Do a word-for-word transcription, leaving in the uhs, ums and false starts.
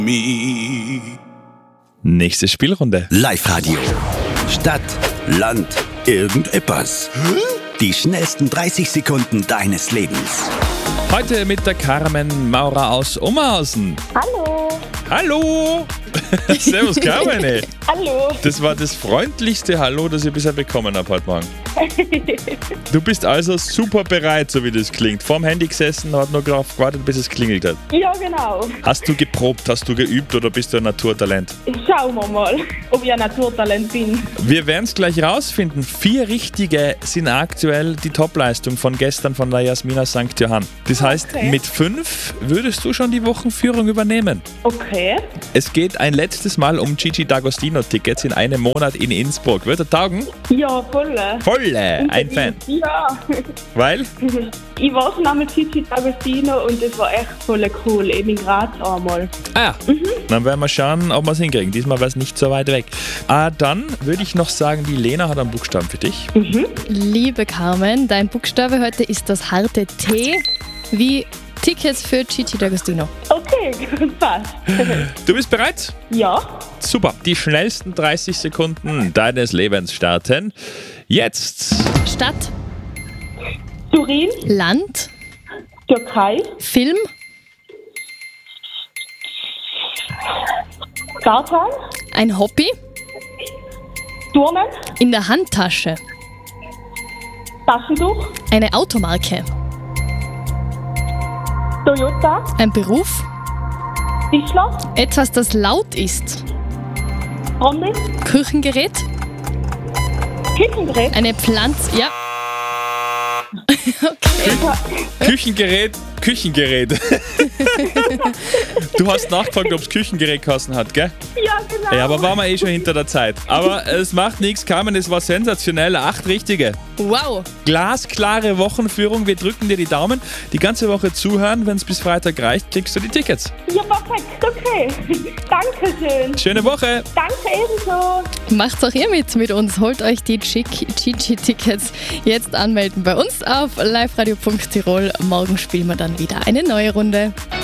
Me. Nächste Spielrunde. Live-Radio. Stadt, Land, irgendetwas. Die schnellsten dreißig Sekunden deines Lebens. Heute mit der Carmen Maurer aus Oberhausen. Hallo. Hallo! Servus Carmen, ey. Hallo. Das war das freundlichste Hallo, das ich bisher bekommen habe heute Morgen. Du bist also super bereit, so wie das klingt. Vorm Handy gesessen, hat nur darauf gewartet, bis es klingelt hat. Ja, genau. Hast du geprobt, hast du geübt oder bist du ein Naturtalent? Schauen wir mal, ob ich ein Naturtalent bin. Wir werden es gleich rausfinden. Vier richtige sind aktuell die Topleistung von gestern von der Jasmina Sankt Johann. Das heißt, Okay. mit fünf würdest du schon die Wochenführung übernehmen. Okay. Es geht ein letztes Mal um Gigi D'Agostino-Tickets in einem Monat in Innsbruck. Wird er taugen? Ja, voll. Volle, ein Fan. Ja. Weil? Ich war schon einmal Gigi D'Agostino und es war echt voll cool, eben in Graz einmal. Ah, dann werden wir schauen, ob wir es hinkriegen. Diesmal war es nicht so weit weg. Ah, dann würde ich noch sagen, die Lena hat einen Buchstaben für dich. Liebe Carmen, dein Buchstabe heute ist das harte T wie Tickets für Gigi D'Agostino. Okay, passt. Du bist bereit? Ja. Super. Die schnellsten dreißig Sekunden deines Lebens starten jetzt. Stadt, Turin, Land, Türkei, Film, Garten, ein Hobby, Turnen, in der Handtasche, Taschentuch, eine Automarke, Toyota, ein Beruf, Tischler, etwas, das laut ist, Trommel, Küchengerät, Küchengerät, eine Pflanze, ja. Okay. Küchengerät, Küchengerät. Du hast nachgefragt, ob es Küchengerät geheißen hat, gell? ja genau. Ja, aber waren wir eh schon hinter der Zeit. Aber es macht nichts, Carmen, es war sensationell. Acht richtige. Wow. Glasklare Wochenführung. Wir drücken dir die Daumen. Die ganze Woche zuhören. Wenn es bis Freitag reicht, kriegst du die Tickets. Ja, perfekt, okay. Dankeschön. Schöne Woche. Danke ebenso. Macht's auch ihr mit mit uns. Holt euch die Gigi-Tickets jetzt anmelden bei uns auf liveradio punkt tirol. Morgen spielen wir dann wieder eine neue Runde.